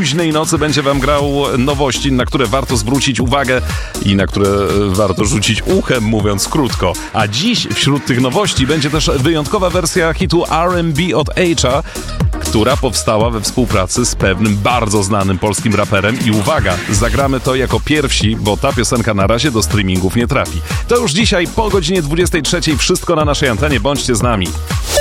późnej nocy będzie wam grał nowości, na które warto zwrócić uwagę i na które warto rzucić uchem, mówiąc krótko. A dziś wśród tych nowości będzie też wyjątkowa wersja hitu R&B od Acha, która powstała we współpracy z pewnym bardzo znanym polskim raperem i uwaga, zagramy to jako pierwsi, bo ta piosenka na razie do streamingów nie trafi. To już dzisiaj po godzinie 23, wszystko na naszej antenie, bądźcie z nami.